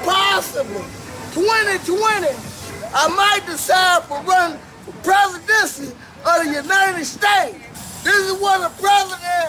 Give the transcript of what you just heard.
possibly 2020, I might decide to run for presidency of the United States. This is what a president